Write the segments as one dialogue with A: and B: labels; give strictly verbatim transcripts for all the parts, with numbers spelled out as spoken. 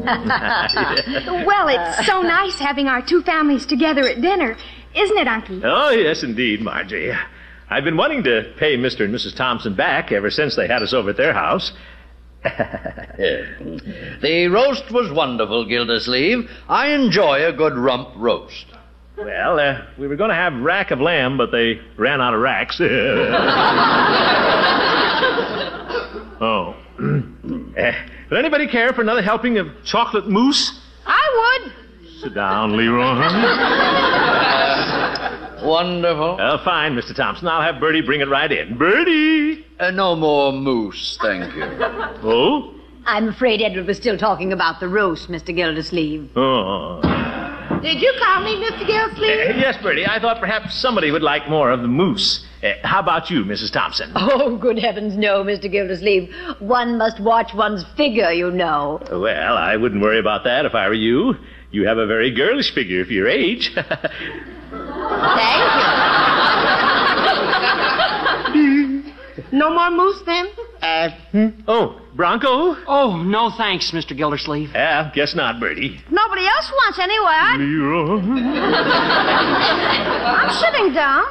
A: Well, it's so nice having our two families together at dinner. Isn't it, Unky?
B: Oh, yes, indeed, Margie. I've been wanting to pay Mister and Missus Thompson back ever since they had us over at their house.
C: The roast was wonderful, Gildersleeve. I enjoy a good rump roast.
B: Well, uh, we were going to have rack of lamb, but they ran out of racks. Oh. uh, would anybody care for another helping of chocolate mousse?
A: I would.
B: Sit down, Leroy.
C: Wonderful.
B: Uh, fine, Mister Thompson. I'll have Bertie bring it right in. Bertie!
C: Uh, no more mousse, thank you.
B: Oh?
D: I'm afraid Edward was still talking about the roast, Mister Gildersleeve.
B: Oh.
E: Did you call me, Mister Gildersleeve?
B: Uh, yes, Bertie. I thought perhaps somebody would like more of the mousse. Uh, how about you, Missus Thompson?
D: Oh, good heavens, no, Mister Gildersleeve. One must watch one's figure, you know.
B: Well, I wouldn't worry about that if I were you. You have a very girlish figure for your age.
D: Thank
E: you. No more mousse, then?
B: Uh, hmm? Oh, Bronco?
F: Oh, no thanks, Mister Gildersleeve.
B: Yeah, guess not, Bertie.
A: Nobody else wants anyway.
B: Leroy.
A: I'm sitting down.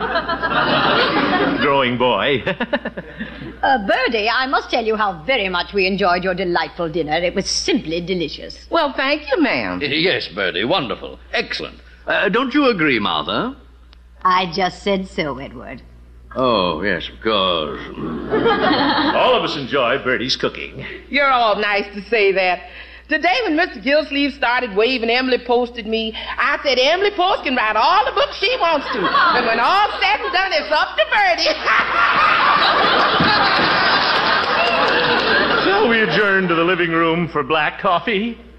B: Growing boy.
D: Uh, Bertie, I must tell you how very much we enjoyed your delightful dinner. It was simply delicious.
E: Well, thank you, ma'am.
C: Yes, Bertie, wonderful. Excellent. Uh, don't you agree, Martha?
D: I just said so, Edward.
C: Oh, yes, of course.
B: All of us enjoy Bertie's cooking.
E: You're all nice to say that. Today, when Mister Gildersleeve started waving Emily posted me, I said Emily Post can write all the books she wants to. And when all said and done, it's up to Bertie.
B: Shall we adjourn to the living room for black coffee?